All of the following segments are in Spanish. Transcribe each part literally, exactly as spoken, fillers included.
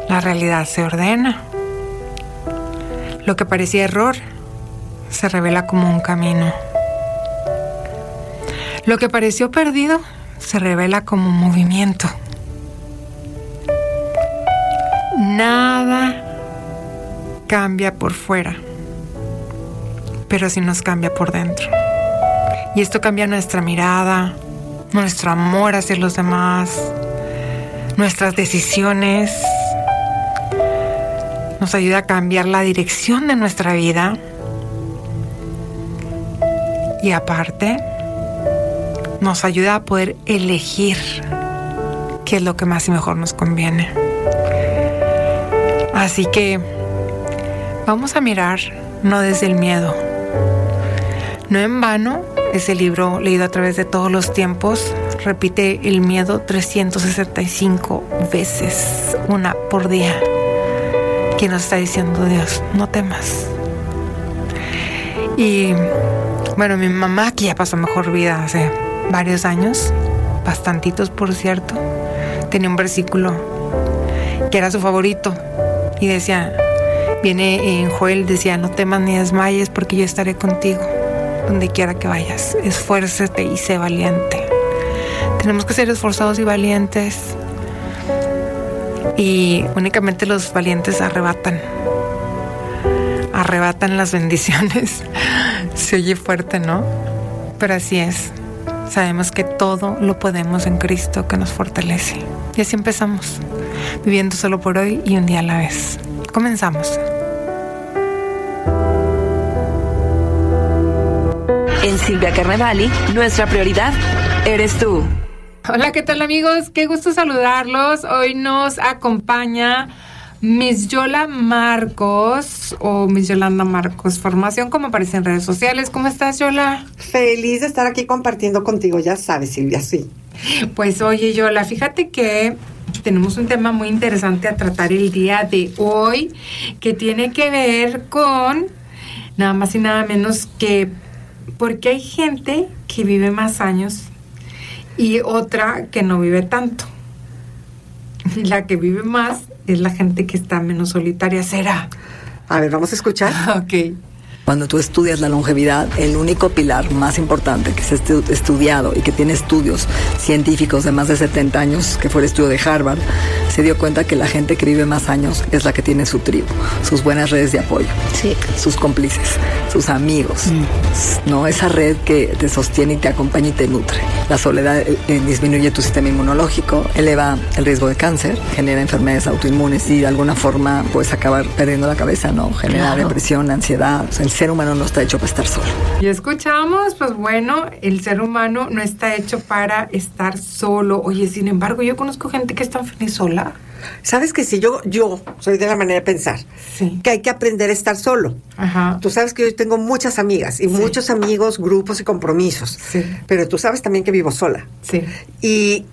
la realidad se ordena. Lo que parecía error se revela como un camino. Lo que pareció perdido se revela como un movimiento. Nada cambia por fuera, pero sí nos cambia por dentro. Y esto cambia nuestra mirada, nuestro amor hacia los demás, nuestras decisiones. Nos ayuda a cambiar la dirección de nuestra vida. Y aparte, nos ayuda a poder elegir qué es lo que más y mejor nos conviene. Así que vamos a mirar no desde el miedo. No en vano, ese libro leído a través de todos los tiempos repite el miedo trescientas sesenta y cinco veces, una por día. Que nos está diciendo Dios, no temas. Y bueno, mi mamá, que ya pasó mejor vida hace varios años, bastantitos por cierto, tenía un versículo que era su favorito y decía, viene en Joel, decía, no temas ni desmayes porque yo estaré contigo donde quiera que vayas, esfuérzate y sé valiente. Tenemos que ser esforzados y valientes. Y únicamente los valientes arrebatan. Arrebatan las bendiciones. Se oye fuerte, ¿no? Pero así es. Sabemos que todo lo podemos en Cristo que nos fortalece. Y así empezamos. Viviendo solo por hoy y un día a la vez. Comenzamos. En Silvia Carnevali, nuestra prioridad eres tú. Hola, ¿qué tal amigos? Qué gusto saludarlos. Hoy nos acompaña Miss Yola Marcos o Miss Yolanda Marcos Formación, como aparece en redes sociales. ¿Cómo estás, Yola? Feliz de estar aquí compartiendo contigo, ya sabes, Silvia, sí. Pues oye, Yola, fíjate que tenemos un tema muy interesante a tratar el día de hoy, que tiene que ver con nada más y nada menos que porque hay gente que vive más años y otra que no vive tanto. Y la que vive más es la gente que está menos solitaria. ¿Será? A ver, vamos a escuchar. Ok. Cuando tú estudias la longevidad, el único pilar más importante que se ha estu- estudiado y que tiene estudios científicos de más de setenta años, que fue el estudio de Harvard, se dio cuenta que la gente que vive más años es la que tiene su tribu, sus buenas redes de apoyo, sí, sus cómplices, sus amigos, mm. ¿no? Esa red que te sostiene y te acompaña y te nutre. La soledad eh, disminuye tu sistema inmunológico, eleva el riesgo de cáncer, genera enfermedades autoinmunes y de alguna forma puedes acabar perdiendo la cabeza, ¿no? Genera claro. depresión, ansiedad. O sea, el ser humano no está hecho para estar solo. Y escuchamos, pues bueno, el ser humano no está hecho para estar solo. Oye, sin embargo, yo conozco gente que está feliz sola. ¿Sabes que si yo, yo soy de la manera de pensar, sí, que hay que aprender a estar solo? Ajá. Tú sabes que yo tengo muchas amigas y sí, muchos amigos, grupos y compromisos. Sí. Pero tú sabes también que vivo sola. Sí. Y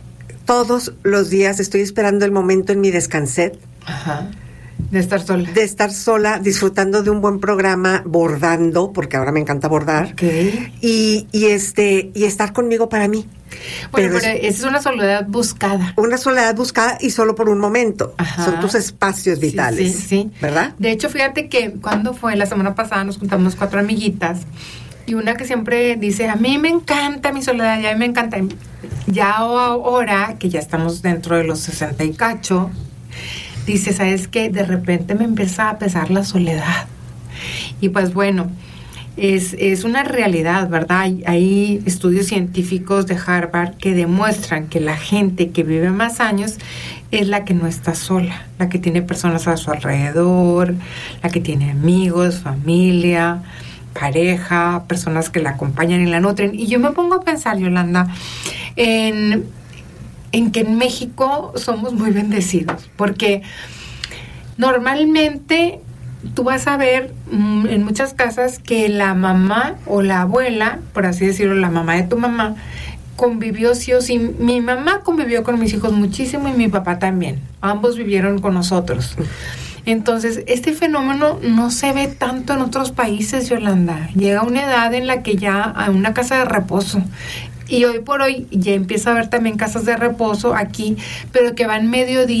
todos los días estoy esperando el momento en mi descanset. Ajá. De estar sola. De estar sola, disfrutando de un buen programa, bordando, porque ahora me encanta bordar. Okay. Y, y este, y estar conmigo para mí. Bueno, pero, pero es, es una soledad buscada. Una soledad buscada y solo por un momento. Ajá. Son tus espacios vitales. Sí, sí, sí. ¿Verdad? De hecho, fíjate que cuando fue la semana pasada nos juntamos cuatro amiguitas y una que siempre dice, a mí me encanta mi soledad, y a mí me encanta. Ya ahora que ya estamos dentro de los sesenta y cacho, dice, ¿sabes qué? De repente me empieza a pesar la soledad. Y pues bueno, es, es una realidad, ¿verdad? Hay, hay estudios científicos de Harvard que demuestran que la gente que vive más años es la que no está sola, la que tiene personas a su alrededor, la que tiene amigos, familia, pareja, personas que la acompañan y la nutren. Y yo me pongo a pensar, Yolanda, en... en que en México somos muy bendecidos, porque normalmente tú vas a ver mm, en muchas casas que la mamá o la abuela, por así decirlo, la mamá de tu mamá, convivió sí o sí. Mi mamá convivió con mis hijos muchísimo y mi papá también. Ambos vivieron con nosotros. Entonces, este fenómeno no se ve tanto en otros países, Yolanda. Llega una edad en la que ya hay una casa de reposo. Y hoy por hoy ya empieza a haber también casas de reposo aquí, pero que van mediodía